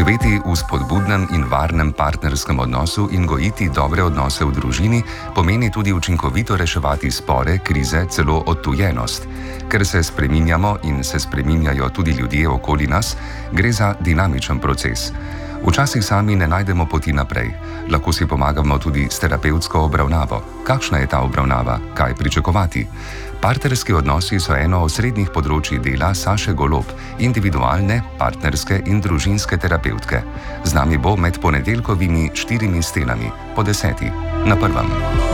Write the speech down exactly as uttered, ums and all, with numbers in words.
Živeti v spodbudnem in varnem partnerskem odnosu in gojiti dobre odnose v družini pomeni tudi učinkovito reševati spore, krize, celo odtujenost. Ker se spreminjamo in se spreminjajo tudi ljudje okoli nas, gre za dinamičen proces. Včasih sami ne najdemo poti naprej. Lahko si pomagamo tudi s terapevtsko obravnavo. Kakšna je ta obravnava? Kaj pričakovati? Partnerski odnosi so eno osrednjih področij dela Saše Golob, individualne, partnerske in družinske terapevtke. Z nami bo med ponedeljkovimi štirimi stenami, po deseti, na prvem.